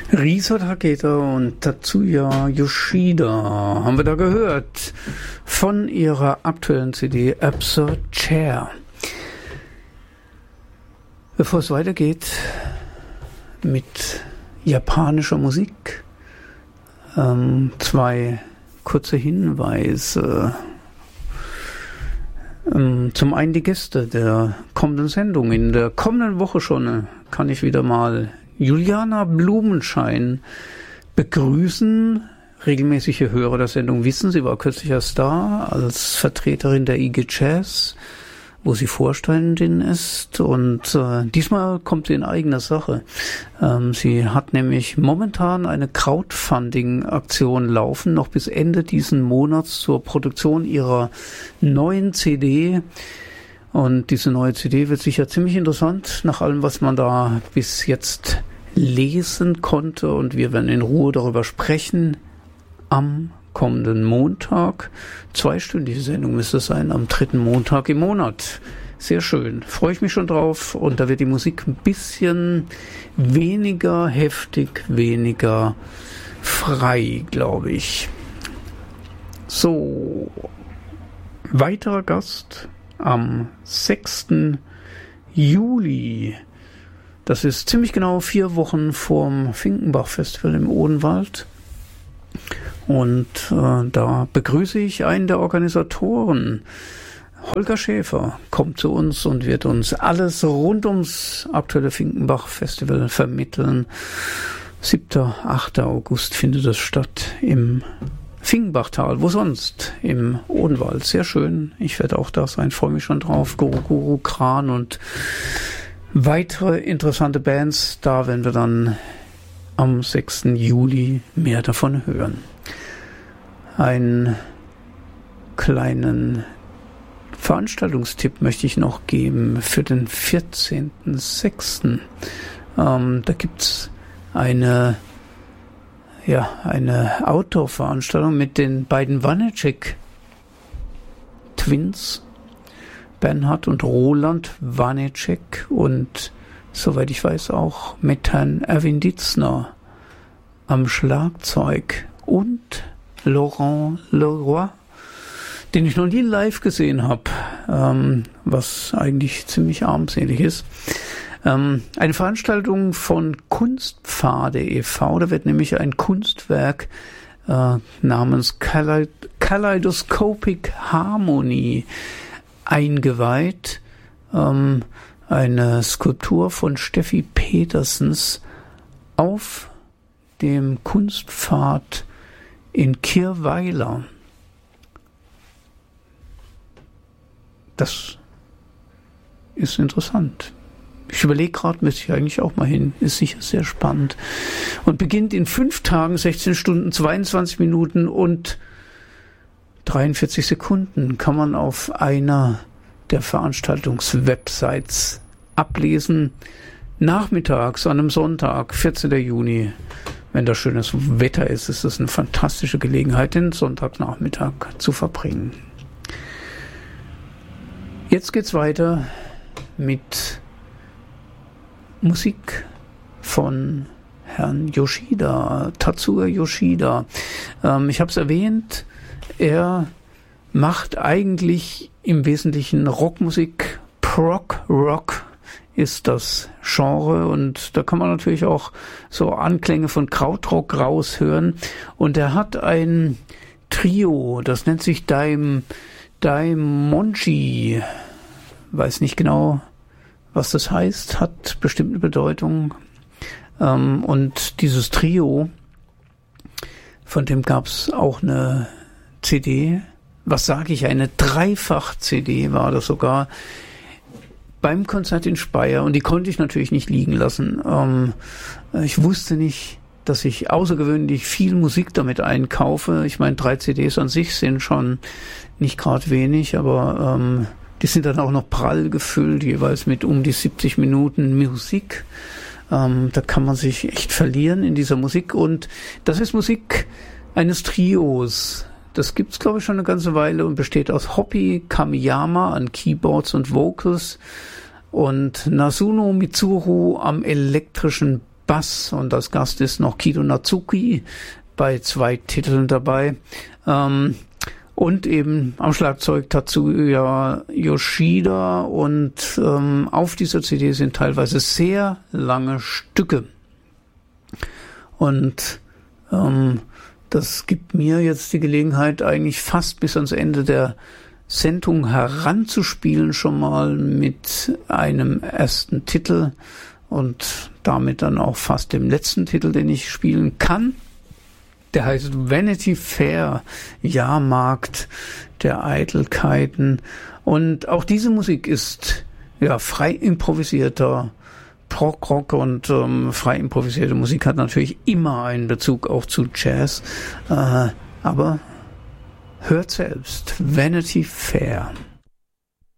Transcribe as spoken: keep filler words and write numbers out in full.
Risa Takeda und Tatsuya Yoshida haben wir da gehört von ihrer aktuellen C D Absurd Chair. Bevor es weitergeht mit japanischer Musik, ähm, zwei kurze Hinweise. Ähm, zum einen die Gäste der kommenden Sendung. In der kommenden Woche schon kann ich wieder mal Juliana Blumenschein begrüßen. Regelmäßige Hörer der Sendung wissen, sie war kürzlich erst da als Vertreterin der I G Jazz, wo sie Vorständin ist, und äh, diesmal kommt sie in eigener Sache. Ähm, sie hat nämlich momentan eine Crowdfunding-Aktion laufen, noch bis Ende diesen Monats zur Produktion ihrer neuen C D. Und diese neue C D wird sicher ziemlich interessant, nach allem, was man da bis jetzt lesen konnte. Und wir werden in Ruhe darüber sprechen am kommenden Montag. Zweistündige Sendung müsste es sein, am dritten Montag im Monat. Sehr schön, freue ich mich schon drauf. Und da wird die Musik ein bisschen weniger heftig, weniger frei, glaube ich. So, weiterer Gast am sechsten Juli. Das ist ziemlich genau vier Wochen vorm Finkenbach-Festival im Odenwald. Und äh, da begrüße ich einen der Organisatoren. Holger Schäfer kommt zu uns und wird uns alles rund ums aktuelle Finkenbach-Festival vermitteln. siebter, achter August findet es statt im Finkenbachtal, wo sonst? Im Odenwald. Sehr schön. Ich werde auch da sein, freue mich schon drauf. Guru Guru, Kran und weitere interessante Bands. Da werden wir dann am sechsten Juli mehr davon hören. Einen kleinen Veranstaltungstipp möchte ich noch geben für den vierzehnten sechsten Ähm, da gibt's eine ja, eine Outdoor-Veranstaltung mit den beiden Vanecek Twins, Bernhard und Roland Vanecek, und soweit ich weiß auch mit Herrn Erwin Ditzner am Schlagzeug und Laurent Leroy, den ich noch nie live gesehen habe, ähm, was eigentlich ziemlich armselig ist. Ähm, eine Veranstaltung von Kunstpfade e V, da wird nämlich ein Kunstwerk äh, namens Kaleid- Kaleidoscopic Harmony eingeweiht. Ähm, eine Skulptur von Steffi Petersens auf dem Kunstpfad in Kirweiler. Das ist interessant. Ich überlege gerade, müsste ich eigentlich auch mal hin. Ist sicher sehr spannend. Und beginnt in fünf Tagen, sechzehn Stunden, zweiundzwanzig Minuten und dreiundvierzig Sekunden. Kann man auf einer der Veranstaltungswebsites ablesen. Nachmittags an einem Sonntag, vierzehnten Juni. Wenn da schönes Wetter ist, ist es eine fantastische Gelegenheit, den Sonntagnachmittag zu verbringen. Jetzt geht's weiter mit Musik von Herrn Yoshida, Tatsuya Yoshida. Ähm, ich habe es erwähnt, er macht eigentlich im Wesentlichen Rockmusik. Prog Rock ist das Genre, und da kann man natürlich auch so Anklänge von Krautrock raushören. Und er hat ein Trio, das nennt sich Daim, Daimonji. Weiß nicht genau, was das heißt, hat bestimmt eine Bedeutung. Ähm, und dieses Trio, von dem gab es auch eine C D. Was sage ich, eine Dreifach-C D war das sogar beim Konzert in Speyer, und die konnte ich natürlich nicht liegen lassen. Ähm, ich wusste nicht, dass ich außergewöhnlich viel Musik damit einkaufe. Ich meine, drei C Ds an sich sind schon nicht gerade wenig, aber ähm, die sind dann auch noch prall gefüllt, jeweils mit um die siebzig Minuten Musik. Ähm, da kann man sich echt verlieren in dieser Musik. Und das ist Musik eines Trios. Das gibt's, glaube ich, schon eine ganze Weile und besteht aus Hoppy Kamiyama an Keyboards und Vocals und Nasuno Mitsuru am elektrischen Bass und als Gast ist noch Kido Natsuki bei zwei Titeln dabei. Ähm, und eben am Schlagzeug Tatsuya Yoshida und ähm, auf dieser C D sind teilweise sehr lange Stücke. Und ähm, das gibt mir jetzt die Gelegenheit, eigentlich fast bis ans Ende der Sendung heranzuspielen, schon mal mit einem ersten Titel und damit dann auch fast dem letzten Titel, den ich spielen kann. Der heißt Vanity Fair, Jahrmarkt der Eitelkeiten. Und auch diese Musik ist ja frei improvisierter Prog-Rock und ähm, frei improvisierte Musik hat natürlich immer einen Bezug auch zu Jazz. Äh, aber hört selbst, Vanity Fair.